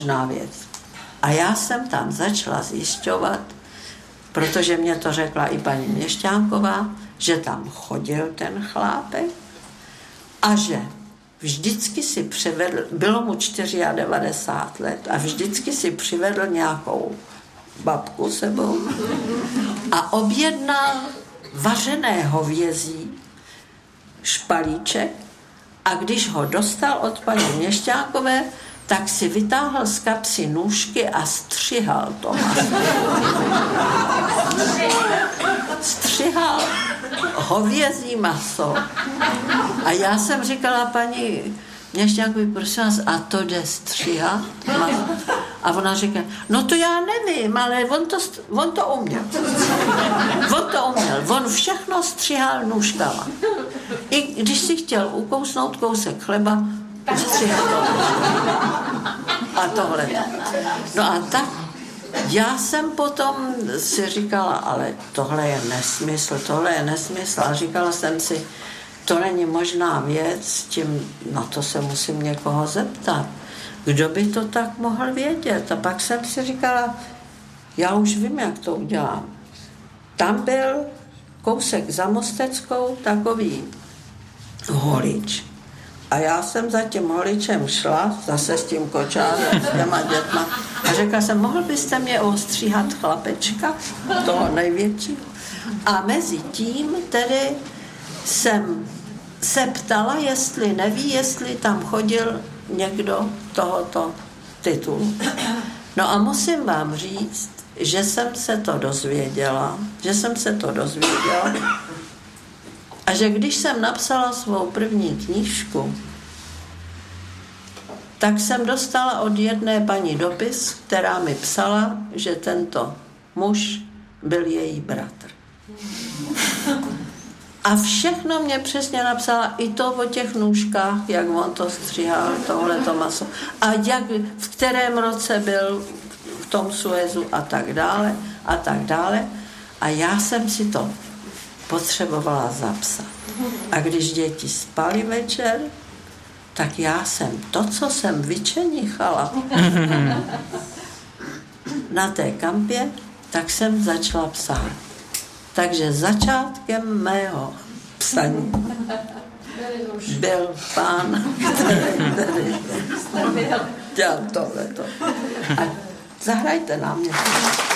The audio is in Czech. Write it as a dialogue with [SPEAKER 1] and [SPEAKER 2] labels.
[SPEAKER 1] věc. A já jsem tam začala zjišťovat, protože mě to řekla i paní Měšťánková, že tam chodil ten chlápek a že vždycky si přivedl, bylo mu 94 let a vždycky si přivedl nějakou babku sebou a objednal vařené hovězí, špalíček, a když ho dostal od paní Měšťánkové, tak si vytáhl z kapsy nůžky a střihal to maso. Střihal hovězí maso. A já jsem říkala paní Měšťánkové, prosím vás, a to jde stříhat maso? A ona říká, no to já nevím, ale on to uměl. On všechno stříhal nůžkama. I když si chtěl ukousnout kousek chleba, stříhal to. A tohle. No a tak já jsem potom si říkala, ale tohle je nesmysl. A říkala jsem si, to není možná věc, na to se musím někoho zeptat. Kdo by to tak mohl vědět? A pak jsem si říkala, já už vím, jak to udělám. Tam byl kousek za Mosteckou takový holič. A já jsem za tím holičem šla, zase s tím kočárem, s těma dětma. A řekla jsem, mohl byste mě ostříhat chlapečka, toho největšího? A mezi tím tedy jsem se ptala, jestli neví, jestli tam chodil někdo tohoto titulu. No a musím vám říct, že jsem se to dozvěděla, a že když jsem napsala svou první knížku, tak jsem dostala od jedné paní dopis, která mi psala, že tento muž byl její bratr. A všechno mě přesně napsala, i to o těch nůžkách, jak on to stříhal, tohleto maso. A jak, v kterém roce byl v tom Suezu a tak dále, a tak dále. A já jsem si to potřebovala zapsat. A když děti spaly večer, tak já jsem to, co jsem vyčenichala na té kampě, tak jsem začala psát. Takže začátkem mého psaní byl pán, který dělal tohleto. A zahrajte nám něco.